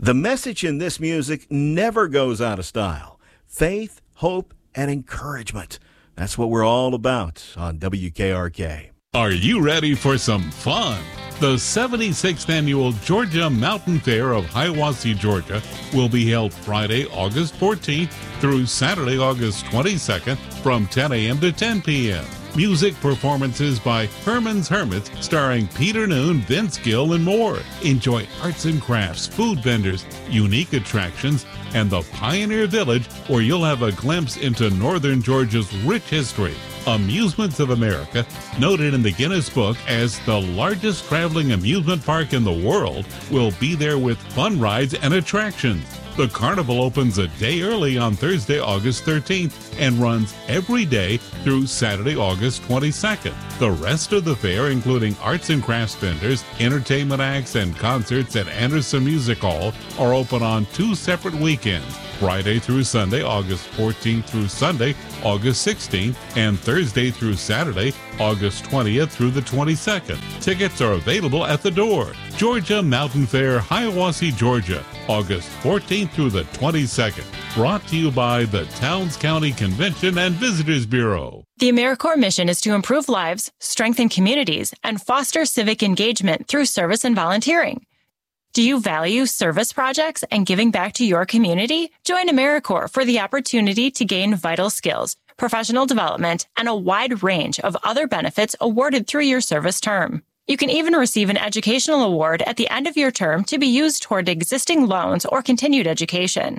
The message in this music never goes out of style. Faith, hope, and encouragement. That's what we're all about on WKRK. Are you ready for some fun? The 76th Annual Georgia Mountain Fair of Hiawassee, Georgia will be held Friday, August 14th through Saturday, August 22nd from 10 a.m. to 10 p.m. Music performances by Herman's Hermits starring Peter Noon, Vince Gill, and more. Enjoy arts and crafts, food vendors, unique attractions, and the Pioneer Village, where you'll have a glimpse into northern Georgia's rich history. Amusements of America, noted in the Guinness Book as the largest traveling amusement park in the world, will be there with fun rides and attractions. The carnival opens a day early on Thursday, August 13th and runs every day through Saturday, August 22nd. The rest of the fair, including arts and crafts vendors, entertainment acts, and concerts at Anderson Music Hall, are open on 2 separate weekends, Friday through Sunday, August 14th through Sunday, August 16th, and Thursday through Saturday, August 20th through the 22nd. Tickets are available at the door. Georgia Mountain Fair, Hiawassee, Georgia, August 14th through the 22nd. Brought to you by the Towns County Convention and Visitors Bureau. The AmeriCorps mission is to improve lives, strengthen communities, and foster civic engagement through service and volunteering. Do you value service projects and giving back to your community? Join AmeriCorps for the opportunity to gain vital skills, professional development, and a wide range of other benefits awarded through your service term. You can even receive an educational award at the end of your term to be used toward existing loans or continued education.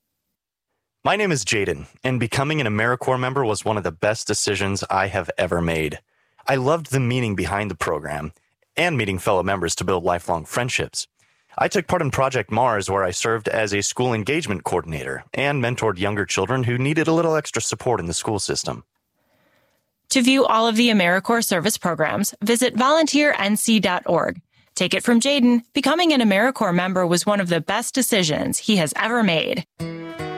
My name is Jaden, and becoming an AmeriCorps member was one of the best decisions I have ever made. I loved the meaning behind the program and meeting fellow members to build lifelong friendships. I took part in Project Mars, where I served as a school engagement coordinator and mentored younger children who needed a little extra support in the school system. To view all of the AmeriCorps service programs, visit volunteernc.org. Take it from Jaden, becoming an AmeriCorps member was one of the best decisions he has ever made.